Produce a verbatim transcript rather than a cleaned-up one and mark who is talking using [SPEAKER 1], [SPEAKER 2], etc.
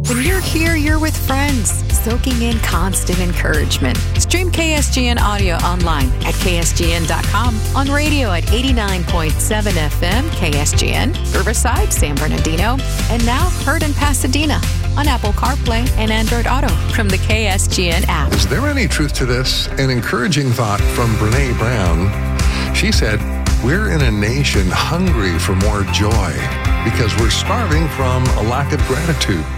[SPEAKER 1] When you're here, you're with friends, soaking in constant encouragement. Stream K S G N audio online at K S G N dot com, on radio at eighty-nine point seven F M K S G N, Riverside, San Bernardino, and now heard in Pasadena on Apple CarPlay and Android Auto from the K S G N app.
[SPEAKER 2] Is there any truth to this? An encouraging thought from Brene Brown. She said, "We're in a nation hungry for more joy because we're starving from a lack of gratitude."